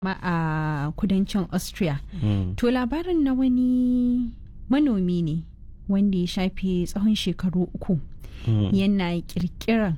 ma a kudancin Austria. To labarin na wani manomi ne wanda ya shafe tsawon shekaru 3 yana kirkiran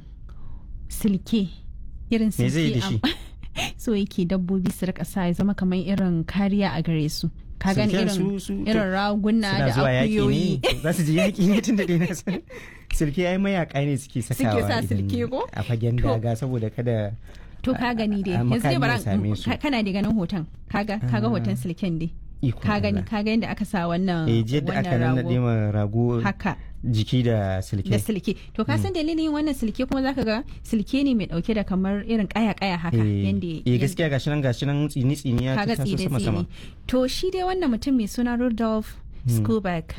silke irin silke so yake dabbobi su rika sa ya zama kamar irin kariya a gare su. Ka gani irin raguna da akuyoyi za su ji yaƙi ne tun da dai na san silke ai mayaka ne suke sakawa a fagen daga saboda kada to ka gani dai yanzu dai bara kana da ganin hoton kaga hoton silken dai ka gani yadda aka sa wannan yadda aka nannade ma rago haka jiki da silke to ka san dalilin wannan silke kuma zaka ga silke ne mai dauke da kamar irin kaya haka yanda gaskiya gashi nan tsini ya ta taso sama to shi dai wannan mutum mai suna Rudolf Skuback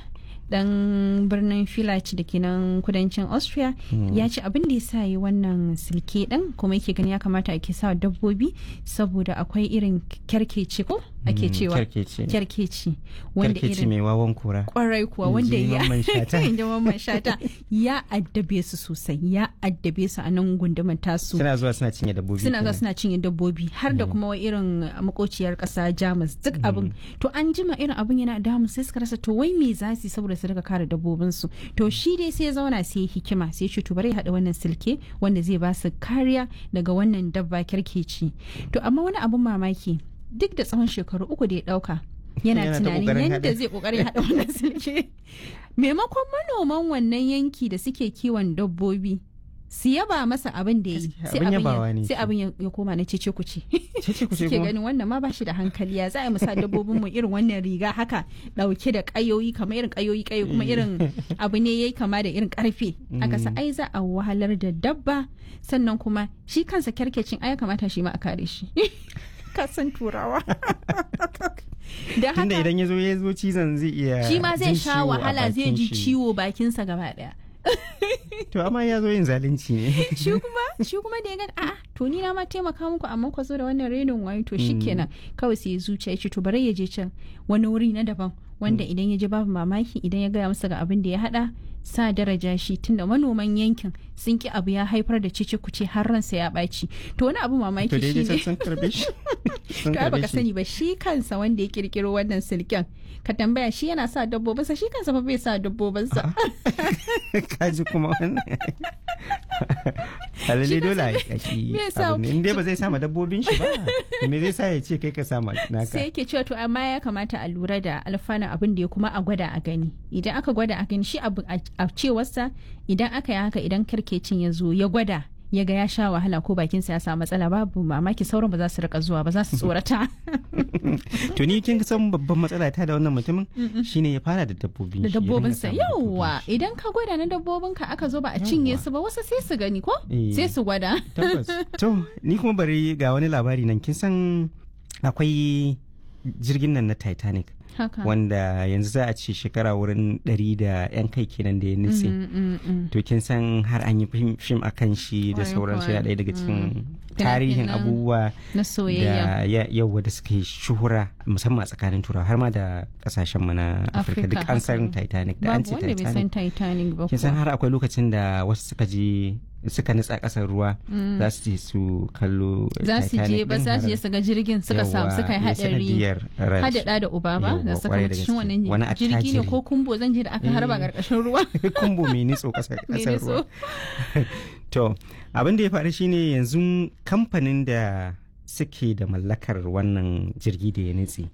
dan birnin Villach da ke nan kudancin Austria ya ce abin da ya sa yi wannan silke din kuma yake gani ya kamata ake sa dabbobi saboda akwai irin kyarkeci ko ake cewa kyarkeci wanda irin mai wawan kura kwarai kuwa wanda ya mamman shata ya addabe su sosai ya addabe su a nan gundumar tasu suna zuwa suna cinye dabbobi har da kuma irin makociyar kasa Jamus duk abin to an jima irin abin yana damu sai suka rasa to wai me za su saboda su daga kare dabbobinsu to shi dai sai ya zauna sai hikima sai ce to bari ya haɗa wannan silke wanda zai ba su kariya daga wannan dabba kyarkeci to amma wani abun mamaki duk da tsawon shekaru 3 da ya ɗauka yana tunanin yadda zai kokarin haɗa wannan silke maimakon manoman wannan yanki da suke kiwon dabbobi su yaba masa abin da ya yi sai abin ya koma na cece kuce suke ganin wannan ma bashi da hankali ya za a musa dabbobin mu irin wannan riga haka dauke da kayoyi kamar irin kayoyi kuma irin abu ne yayi kama da irin karfe aka sa ai za a wahalar da dabba sannan kuma shi kansa kyarkecin ai kamata shi ma a kare shi kasan turawa da haka tunda idan ya zo cizon zai iya shi ma zai sha wahala zai ji ciwo bakinsa gaba daya to amma ya zo yin zalunci ne shi kuma da ya gani a'a to ni na ma taimaka muku amma ku zo da wannan renin wayo to shikenan kawai sai ya zuciya ya ce to bari ya je can wani wuri na daban wanda idan ya je babu mamaki idan ya gaya masa ga abin da ya hada sa daraja shi tunda manoman yankin sun ki abu ya haifar da cici kuce har ransa ya ɓaci to wani abu mamaki shi ne sun karbe shi to baka sani ba shi kansa wanda ya kirkiro wannan silken ka tambaya shi yana sa dabbobinsa shi kansa fa bai sa dabbobinsa kaji kuma wannan halalle dole a yi in dai ba zai sama dabbobin shi ba me zai sa ya ce kai ka sama naka sai yake cewa to amma ya kamata a lura da alfanun abin da ya kuma a gwada a gani idan aka gwada a gani shi abu a cewarsa idan aka yi haka idan karkecin ya zo ya gwada ya ga ya sha wahala ko bakinsa ya samu matsala babu mamaki sauran ba za su rika zuwa ba za su tsorata to ni kin san babban matsala ta da wannan mutumin shine ya fara da dabbobinsa yawa idan ka gwada na dabbobinka aka zo ba a cinye su ba wasu sai su gani ko sai su gwada to ni kuma bari ga wani labari nan kin san akwai jirgin nan na Titanic wanda yanzu za a ce shekara wurin 100 da 'yan kai kenan da ya nutse to kin san har an yi fim a kan shi da sauransu ya ɗaya daga cikin tarihin abubuwa na soyayya da yawa da suka yi shuhura musamman a tsakanin turawa har ma da kasashen mu na Afirka duk an san Titanic da an ce Titanic kin san har akwai lokacin da wasu suka nutsa kasar ruwa za su je su kallo Titanic za su je su ga jirgin suka yi hadari hadada da uba ba da suka mutu cikin wannan jirgi ne ko kumbo zan je da aka harba karkashin ruwa kumbo mai nitso kasar ruwa to abin da ya faru shine yanzu kamfanin da suke da mallakar wannan jirgi da ya nutse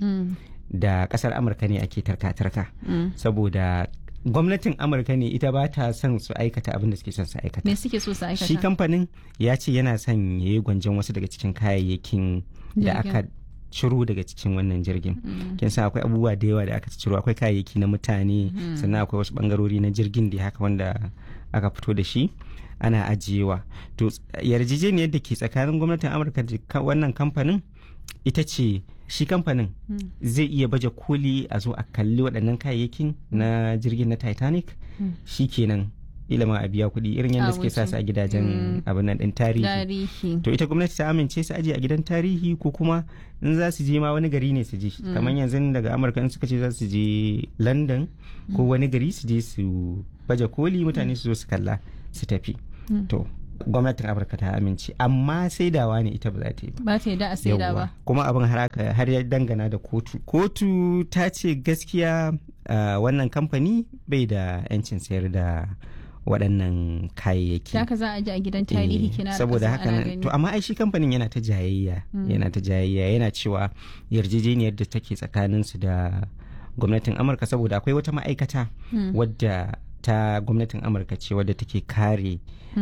da kasar Amurka ne ake tarka saboda gwamnatin Amurka ne ita ba ta son su aikata abin da suke son su aikata. Me suke so su aikata? Shi kamfanin ya ce yana son ya yi gwanjon wasu daga cikin kayayyakin da aka ciro daga cikin wannan jirgin. Kin san akwai abubuwa da yawa da aka ciro, akwai kayayyaki na mutane sannan akwai wasu bangarori na jirgin da haka wanda aka fito da shi ana ajiyewa. To yarjejeniyar da ke tsakanin gwamnatin Amurka da wannan kamfanin ita ce shi kamfanin zai iya baje koli a zo a kalli waɗannan kayayyakin na jirgin na Titanic shi kenan ilama a biya kuɗi irin yadda suke sa su a gidajen abin nan ɗin tarihi to ita gwamnati ta amince su aje a gidan tarihi ko kuma in za su je ma wani gari ne su je kamar yanzu daga Amurka in suka ce za su je London ko wani gari su je su baje koli mutane su zo su kalla su tafi to gwamnatin Amurka ta amince, amma saidawa ne ita ba za ta yi ba ta yi da a saida ba. Kuma abin har ya dangana da kotu ta ce gaskiya wannan kamfani bai da 'yancin sayar da waɗannan kayayyaki. Da za a ji a gidan tarihi kina saboda haka to amma ai shi kamfanin yana ta jayayya yana cewa yarjejeniyar da take tsakanin su da gwamnatin Amurka, saboda akwai wata ma'aikata wadda ta gwamnatin Amurka ce wadda take kare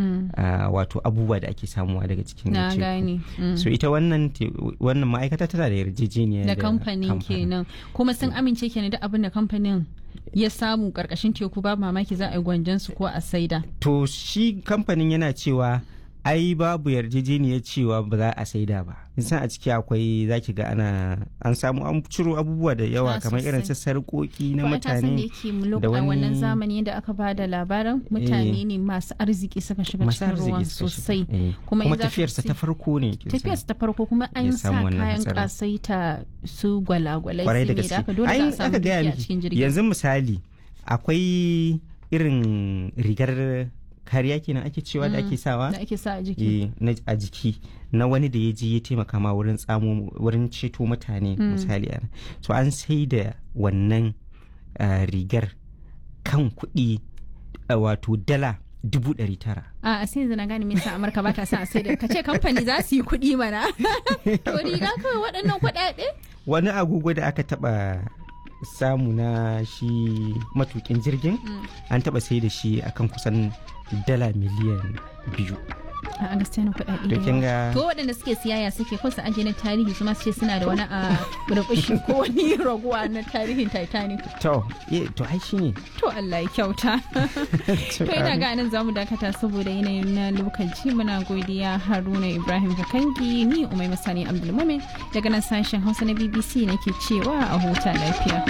wato abubuwa da ake samuwa daga cikin teku. So ita wannan ma'aikata tana da yarjejeniya da kamfanin kenan, kuma sun amince kenan da abin da kamfanin ya samu karkashin teku babu mamaki za a yi gwanjan su ko a saida. To shi kamfanin yana cewa ai babu yarjejeniyar cewa ba za a saida ba. Nisan a ciki akwai zaki ga an samu an ciro abubuwa da yawa kamar irin su sarƙoƙi na mutane da wani wannan zamani da aka ba da labarin mutane ne masu arziki suka shiga cikin ruwan sosai, kuma tafiyarsa ta farko ne. Tafiyarsa ta farko kuma an sa kayan kasaita su gwalagwalai su ne da aka dole za a samu a cikin jirgin. Yanzu misali akwai irin rigar kariya kenan ake cewa da ake sawa da ake sa a jiki a jiki na wani da ya je ya taimaka ma wurin ceto mutane misali so an sai da wannan rigar kan kuɗi wato dala 900,000. A sai yanzu na gane me yasa Amurka ba ta sa sai da kace kamfani za su yi kuɗi mana to riga kawai waɗannan kuɗaɗe. Wani agogo da aka taba samu na shi matukin jirgin an taba sai da shi akan kusan dala miliyan 2. A gaskiya na kuɗaɗe to waɗanda suke siyaya suke ko su aje na tarihi su ma su ce suna da wani a burbushi ko wani raguwa na tarihin Titanic. To ai shine. To Allah ya kyauta. To ina ga nan zamu dakata saboda yanayin na lokaci. Muna godiya Haruna Ibrahim Kakangi, ni Umai Masani Abdulmumin daga nan sashen Hausa na BBC nake cewa a huta lafiya.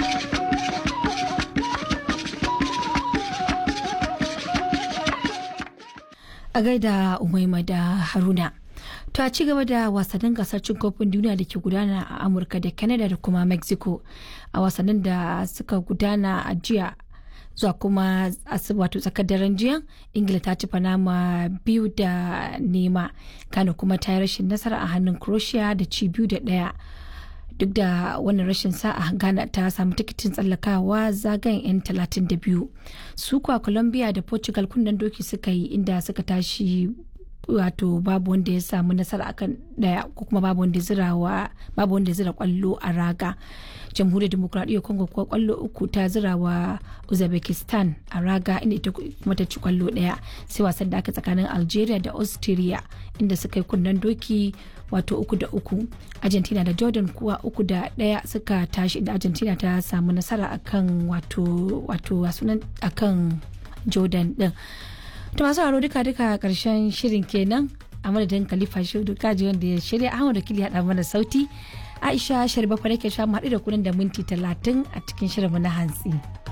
A gaida Umaima da Haruna. To a ci gaba da wasannin gasar cin kofin duniya da ke gudana a Amurka da Canada da kuma Mexico, a wasannin da suka gudana a jiya zuwa kuma wato tsakar daren jiya, Ingila ta ci Panama 2-0, Kano kuma ta yi rashin nasara a hannun Croatia da ci 2-1. Duk da wannan rashin sa'a, Ghana ta samu tikitin tsallakawa zagayen 'yan 32. Su kuwa Colombia da Portugal kunnen doki suka yi, inda suka tashi wato babu wanda ya samu nasara akan daya ko kuma babu wanda zira kwallo a raga. Jamhuriyar Demokradiyyar Congo kuwa kwallo 3 ta zira wa Uzbekistan a raga, inda ita kuma ta ci kwallo 1. Sai wasan da aka tsakanin Algeria da Austria, inda suka yi kunnen doki wato 3-3. Argentina da Jordan kuwa 3-1 suka tashi, inda Argentina ta samu nasara akan wato sunan akan Jordan din. To masu haro duka karshen shirin kenan, a madadin Khalifa Shudu Kaji wanda ya shirya, Ahmad Wakili haɗa mana sauti, Aisha Sharbafa nake sha mu haɗu da kunan da minti 30 a cikin shirin na hantsi.